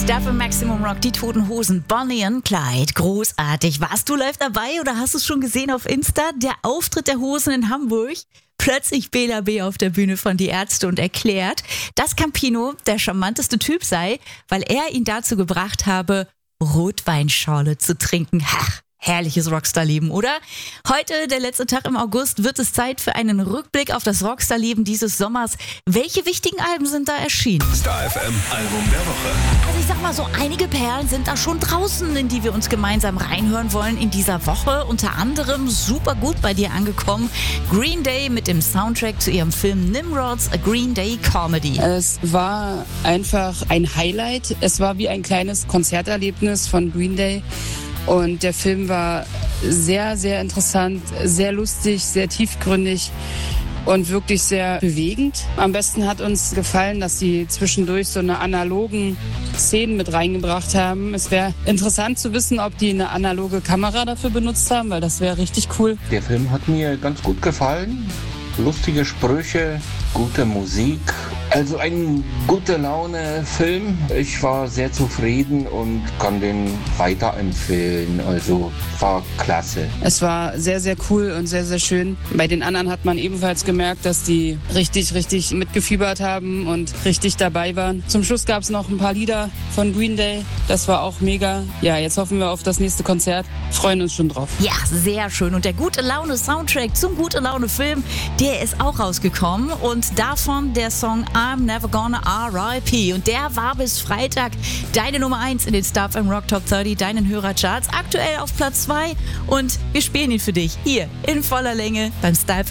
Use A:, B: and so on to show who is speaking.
A: Staffel Maximum Rock, die Toten Hosen, Bonnie und Clyde. Großartig. Warst du live dabei oder hast du es schon gesehen auf Insta? Der Auftritt der Hosen in Hamburg. Plötzlich Bela B. auf der Bühne von Die Ärzte und erklärt, dass Campino der charmanteste Typ sei, weil er ihn dazu gebracht habe, Rotweinschorle zu trinken. Ach, herrliches Rockstar-Leben, oder? Heute, der letzte Tag im August, wird es Zeit für einen Rückblick auf das Rockstar-Leben dieses Sommers. Welche wichtigen Alben sind da erschienen?
B: Star FM Album der Woche.
A: Also ich sag mal so, einige Perlen sind da schon draußen, in die wir uns gemeinsam reinhören wollen in dieser Woche. Unter anderem super gut bei dir angekommen, Green Day mit dem Soundtrack zu ihrem Film Nimrods, A Green Day Comedy.
C: Es war einfach ein Highlight. Es war wie ein kleines Konzerterlebnis von Green Day. Und der Film war sehr, sehr interessant, sehr lustig, sehr tiefgründig und wirklich sehr bewegend. Am besten hat uns gefallen, dass sie zwischendurch so eine analogen Szenen mit reingebracht haben. Es wäre interessant zu wissen, ob die eine analoge Kamera dafür benutzt haben, weil das wäre richtig cool.
D: Der Film hat mir ganz gut gefallen. Lustige Sprüche, gute Musik. Also ein gute Laune-Film. Ich war sehr zufrieden und kann den weiterempfehlen. Also war klasse.
C: Es war sehr, sehr cool und sehr, sehr schön. Bei den anderen hat man ebenfalls gemerkt, dass die richtig mitgefiebert haben und richtig dabei waren. Zum Schluss gab es noch ein paar Lieder von Green Day. Das war auch mega. Ja, jetzt hoffen wir auf das nächste Konzert. Freuen uns schon drauf.
A: Ja, sehr schön. Und der Gute-Laune-Soundtrack zum Gute-Laune-Film, der ist auch rausgekommen. Und davon der Song I'm Never Gonna R.I.P. Und der war bis Freitag deine Nummer 1 in den Star FM Rock Top 30, deinen Hörercharts. Aktuell auf Platz 2. Und wir spielen ihn für dich hier in voller Länge beim Star